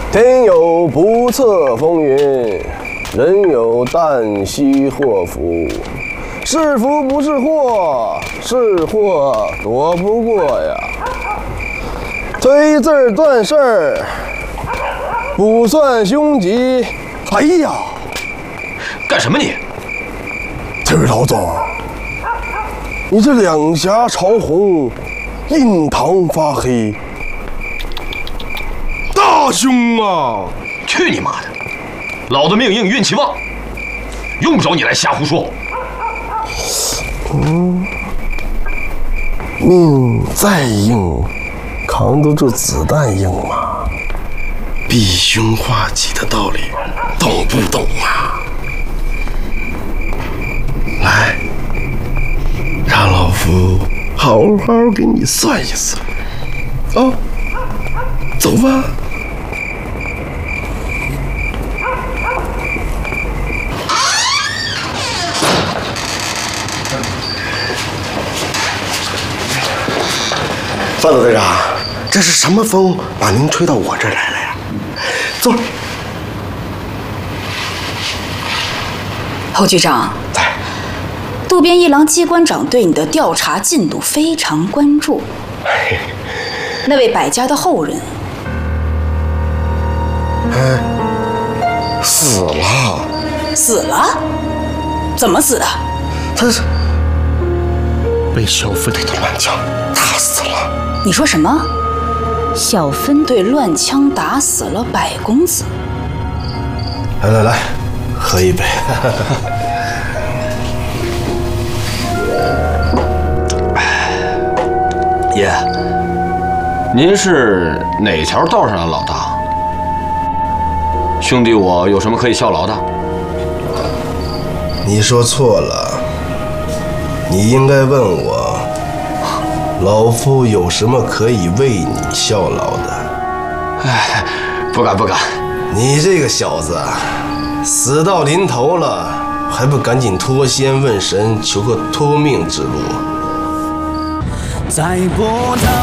天有不测风云，人有旦夕祸福。是福不是祸，是祸躲不过呀。推字儿断事儿，不算凶吉。哎呀， 干什么你？ 这位老总，你这两颊潮红，印堂发黑，大凶啊！ 去你妈的！老子命硬运气旺，用不着你来瞎胡说。 命再硬，扛得住子弹硬吗？避凶化吉的道理，懂不懂啊？来，让老夫好好给你算一算。哦，走吧。范总队长，这是什么风把您吹到我这儿来了呀？坐。 侯局长， 在。 渡边一郎机关长对你的调查进度非常关注。那位百家的后人， 死了。 死了？怎么死的？ 他是被小分队的乱枪打死了。 你说什么？小分队乱枪打死了百公子？ 来，喝一杯。 爷，您是哪条道上的老大？兄弟我有什么可以效劳的？ 你说错了，你应该问我，老夫有什么可以为你效劳的？ 哎，不敢。 你这个小子，死到临头了，还不赶紧托仙问神，求个脱命之路？ 在波涛